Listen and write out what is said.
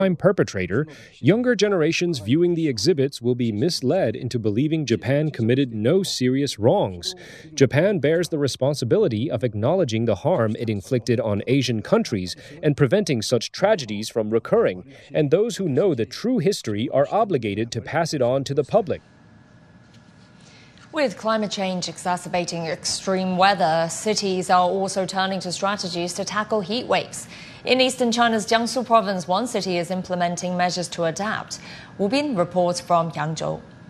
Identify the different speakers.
Speaker 1: crime perpetrator, younger generations viewing the exhibits will be misled into believing Japan committed no serious wrongs. Japan bears the responsibility of acknowledging the harm it inflicted on Asian countries and preventing such tragedies from recurring, and those who know the true history are obligated to pass it on to the public.
Speaker 2: With climate change exacerbating extreme weather, cities are also turning to strategies to tackle heat waves. In eastern China's Jiangsu province, one city is implementing measures to adapt. Wu Bin reports from Yangzhou.